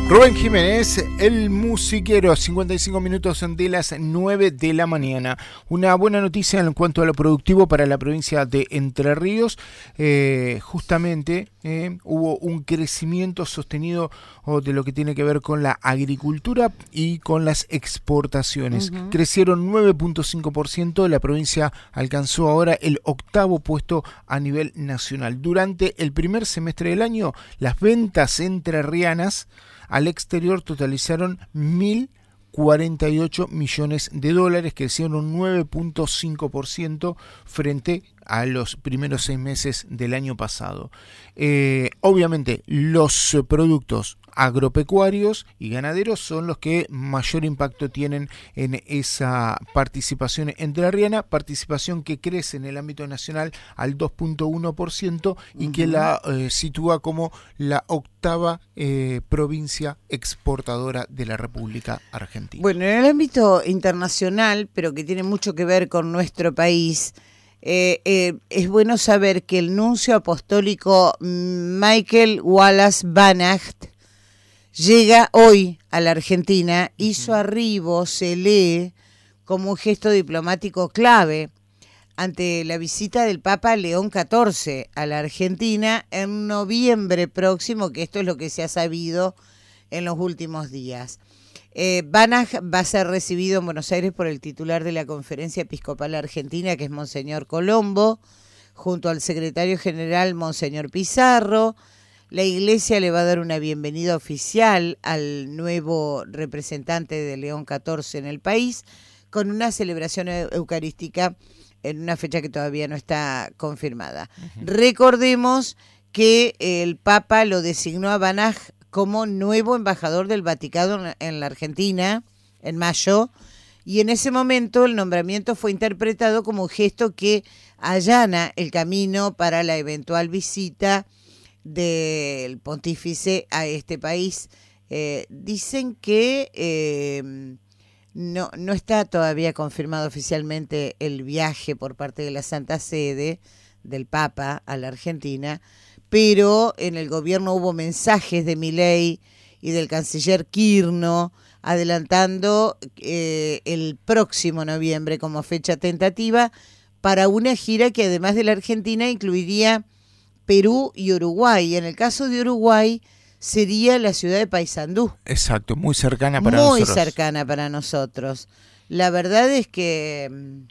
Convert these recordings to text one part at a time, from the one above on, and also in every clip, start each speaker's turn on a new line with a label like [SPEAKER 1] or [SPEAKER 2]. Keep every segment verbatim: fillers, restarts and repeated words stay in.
[SPEAKER 1] Rubén Jiménez, el musiquero, cincuenta y cinco minutos de las nueve de la mañana. Una buena noticia en cuanto a lo productivo para la provincia de Entre Ríos. Eh, justamente eh, hubo un crecimiento sostenido oh, de lo que tiene que ver con la agricultura y con las exportaciones. Uh-huh. Crecieron nueve punto cinco por ciento, la provincia alcanzó ahora el octavo puesto a nivel nacional. Durante el primer semestre del año, las ventas entrerrianas al exterior totalizaron mil cuarenta y ocho millones de dólares, crecieron nueve punto cinco por ciento frente a los primeros seis meses del año pasado. Eh, obviamente, los productos agropecuarios y ganaderos son los que mayor impacto tienen en esa participación entrerriana, participación que crece en el ámbito nacional al dos punto uno por ciento y uh-huh. que la eh, sitúa como la octava eh, provincia exportadora de la República Argentina.
[SPEAKER 2] Bueno, en el ámbito internacional, pero que tiene mucho que ver con nuestro país, Eh, eh, es bueno saber que el nuncio apostólico Michael Wallace Banacht llega hoy a la Argentina y su arribo se lee como un gesto diplomático clave ante la visita del Papa León catorce a la Argentina en noviembre próximo, que esto es lo que se ha sabido en los últimos días. Eh, Banacht va a ser recibido en Buenos Aires por el titular de la Conferencia Episcopal Argentina, que es Monseñor Colombo, junto al secretario general Monseñor Pizarro. La Iglesia le va a dar una bienvenida oficial al nuevo representante de León catorce en el país, con una celebración eucarística en una fecha que todavía no está confirmada. Uh-huh. Recordemos que el Papa lo designó a Banacht como nuevo embajador del Vaticano en la Argentina en mayo, y en ese momento el nombramiento fue interpretado como un gesto que allana el camino para la eventual visita del pontífice a este país. Eh, dicen que eh, no, no está todavía confirmado oficialmente el viaje por parte de la Santa Sede del Papa a la Argentina, pero en el gobierno hubo mensajes de Milei y del canciller Quirno adelantando eh, el próximo noviembre como fecha tentativa para una gira que además de la Argentina incluiría Perú y Uruguay. En el caso de Uruguay sería la ciudad de Paysandú.
[SPEAKER 1] Exacto, muy cercana para
[SPEAKER 2] muy
[SPEAKER 1] nosotros.
[SPEAKER 2] Muy cercana para nosotros. La verdad es que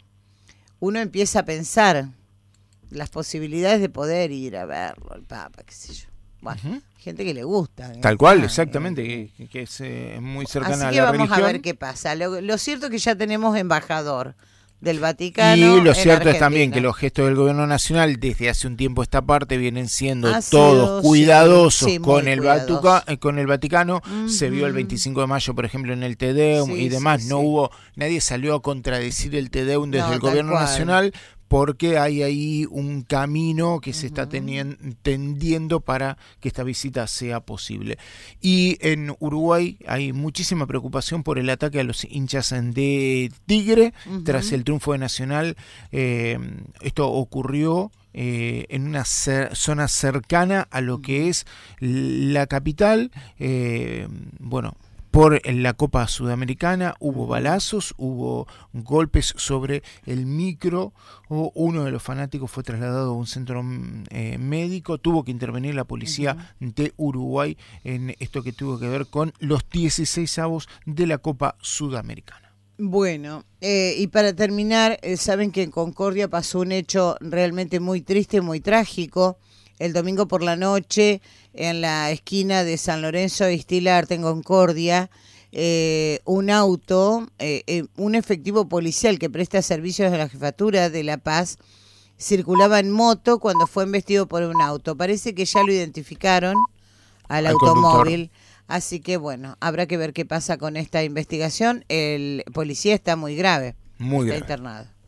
[SPEAKER 2] uno empieza a pensar las posibilidades de poder ir a verlo, el Papa, qué sé yo. Bueno, uh-huh. gente que le gusta.
[SPEAKER 1] Tal cual, exactamente, eh, que, que es eh, muy cercana a la religión.
[SPEAKER 2] Así que vamos a ver qué pasa. Lo, lo cierto es que ya tenemos embajador del Vaticano.
[SPEAKER 1] Y lo cierto
[SPEAKER 2] Argentina.
[SPEAKER 1] Es también que los gestos del gobierno nacional desde hace un tiempo esta parte vienen siendo
[SPEAKER 2] ha
[SPEAKER 1] todos
[SPEAKER 2] sido,
[SPEAKER 1] cuidadosos sí, sí,
[SPEAKER 2] con, el
[SPEAKER 1] Vatuca, con el Vaticano.
[SPEAKER 2] Uh-huh.
[SPEAKER 1] Se vio el veinticinco de mayo, por ejemplo, en el Te Deum sí, y demás. Sí, no sí. hubo, nadie salió a contradecir el Te Deum desde no, el gobierno cual. nacional, porque hay ahí un camino que uh-huh. se está tenien, tendiendo para que esta visita sea posible. Y en Uruguay hay muchísima preocupación por el ataque a los hinchas de Tigre, uh-huh. tras el triunfo de Nacional. Eh, esto ocurrió eh, en una cer- zona cercana a lo que es la capital. Eh, bueno... Por la Copa Sudamericana hubo balazos, hubo golpes sobre el micro, o uno de los fanáticos fue trasladado a un centro eh, médico, tuvo que intervenir la policía uh-huh. de Uruguay en esto que tuvo que ver con los dieciseisavos de la Copa Sudamericana.
[SPEAKER 2] Bueno, eh, y para terminar, eh, saben que en Concordia pasó un hecho realmente muy triste, muy trágico. El domingo por la noche, en la esquina de San Lorenzo y Stilart en Concordia, eh, un auto, eh, eh, un efectivo policial que presta servicios a la Jefatura de La Paz, circulaba en moto cuando fue embestido por un auto. Parece que ya lo identificaron al, al automóvil, conductor. Así que bueno, habrá que ver qué pasa con esta investigación. El policía está muy grave,
[SPEAKER 1] muy
[SPEAKER 2] está
[SPEAKER 1] grave.
[SPEAKER 2] internado.